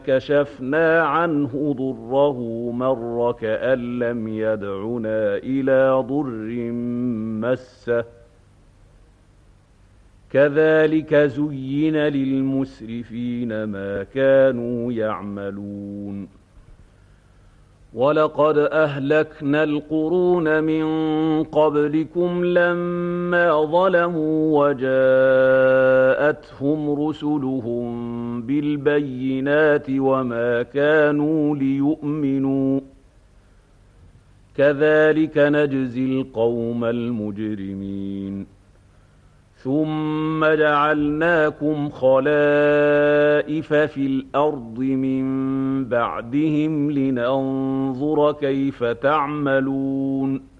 كشفنا عنه ضره مر كأن لم يدعنا إلى ضر مسه كذلك زين للمسرفين ما كانوا يعملون ولقد أهلكنا القرون من قبلكم لما ظلموا وجاءتهم رسلهم بالبينات وما كانوا ليؤمنوا كذلك نجزي القوم المجرمين ثم جعلناكم خلائف في الأرض من بعدهم لننظر كيف تعملون